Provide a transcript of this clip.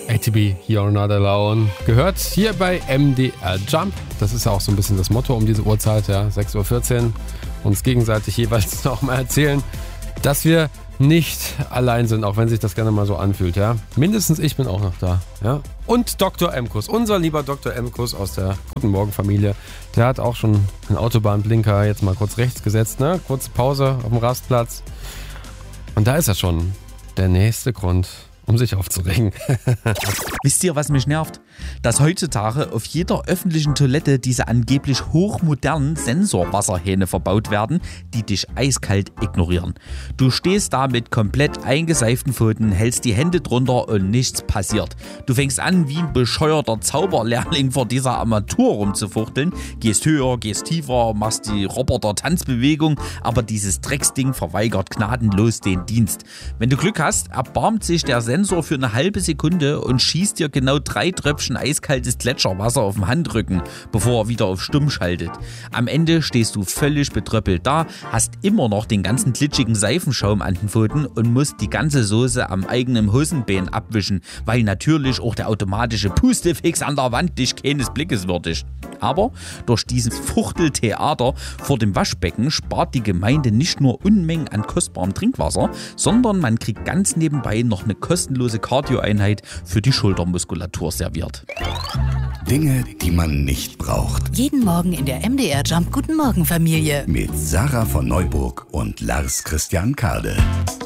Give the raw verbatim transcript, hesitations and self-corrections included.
A T B, You're Not Alone. Gehört hier bei M D R Jump. Das ist ja auch so ein bisschen das Motto um diese Uhrzeit, ja, sechs Uhr vierzehn. Uns gegenseitig jeweils noch mal erzählen, dass wir nicht allein sind, auch wenn sich das gerne mal so anfühlt, ja. Mindestens ich bin auch noch da, ja. Und Doktor Emkus, unser lieber Doktor Emkus aus der Guten Morgen Familie, der hat auch schon einen Autobahnblinker jetzt mal kurz rechts gesetzt, ne? Kurze Pause auf dem Rastplatz. Und da ist er schon, der nächste Grund, um sich aufzuregen. Wisst ihr, was mich nervt? Dass heutzutage auf jeder öffentlichen Toilette diese angeblich hochmodernen Sensorwasserhähne verbaut werden, die dich eiskalt ignorieren. Du stehst da mit komplett eingeseiften Pfoten, hältst die Hände drunter und nichts passiert. Du fängst an, wie ein bescheuerter Zauberlehrling vor dieser Armatur rumzufuchteln, gehst höher, gehst tiefer, machst die Roboter-Tanzbewegung, aber dieses Drecksding verweigert gnadenlos den Dienst. Wenn du Glück hast, erbarmt sich der Sensor für eine halbe Sekunde und schießt dir genau drei Tröpfchen eiskaltes Gletscherwasser auf den Handrücken, bevor er wieder auf Stumm schaltet. Am Ende stehst du völlig betröppelt da, hast immer noch den ganzen glitschigen Seifenschaum an den Pfoten und musst die ganze Soße am eigenen Hosenbein abwischen, weil natürlich auch der automatische Pustefix an der Wand dich keines Blickes würdigt. Aber durch dieses Fuchteltheater vor dem Waschbecken spart die Gemeinde nicht nur Unmengen an kostbarem Trinkwasser, sondern man kriegt ganz nebenbei noch eine kostenlose Cardio-Einheit für die Schultermuskulatur serviert. Dinge, die man nicht braucht. Jeden Morgen in der M D R Jump Guten Morgen Familie. Mit Sarah von Neuburg und Lars Christian Kade.